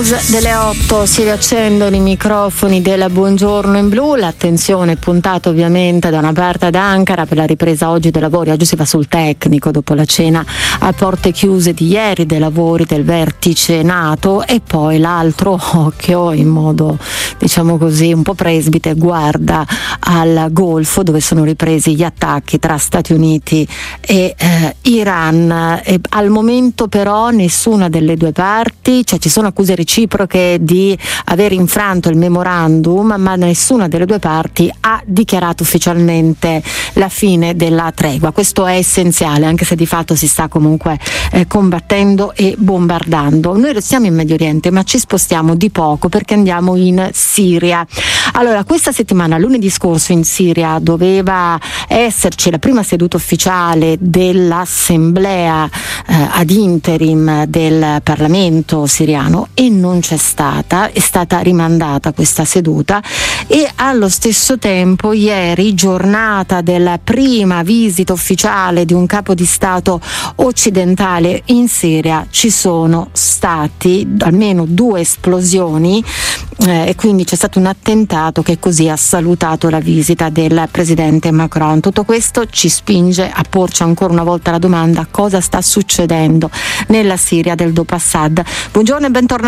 news delle 8 si riaccendono i microfoni della Buongiorno in Blu, l'attenzione è puntata ovviamente da una parte ad Ankara per la ripresa oggi dei lavori. Oggi si va sul tecnico dopo la cena a porte chiuse di ieri dei lavori del vertice NATO, e poi l'altro occhio in modo diciamo così un po' presbite guarda al Golfo, dove sono ripresi gli attacchi tra Stati Uniti e Iran. E al momento però nessuna delle due parti, cioè ci sono accuse reciproche di aver infranto il memorandum, ma nessuna delle due parti ha dichiarato ufficialmente la fine della tregua. Questo è essenziale, anche se di fatto si sta comunque combattendo e bombardando. Noi restiamo in Medio Oriente, ma ci spostiamo di poco perché andiamo in Siria. Allora, questa settimana, lunedì scorso, in Siria doveva esserci la prima seduta ufficiale dell'assemblea ad interim del Parlamento siriano e non c'è stata, è stata rimandata questa seduta. E allo stesso tempo ieri, giornata della prima visita ufficiale di un capo di Stato occidentale in Siria, ci sono stati almeno 2 esplosioni e quindi c'è stato un attentato che così ha salutato la visita del presidente Macron. Tutto questo ci spinge a porci ancora una volta la domanda: cosa sta succedendo nella Siria del dopo Assad? Buongiorno e bentornati.